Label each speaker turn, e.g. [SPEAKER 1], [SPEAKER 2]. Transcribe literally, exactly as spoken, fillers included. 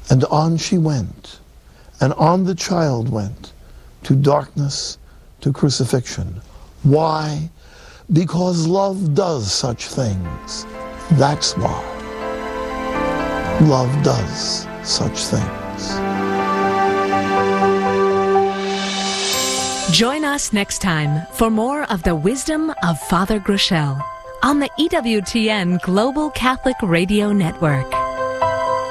[SPEAKER 1] And on she went, and on the child went, to darkness, to crucifixion. Why? Because love does such things. That's why. Love does such things.
[SPEAKER 2] Join us next time for more of the wisdom of Father Groeschel on the E W T N Global Catholic Radio Network.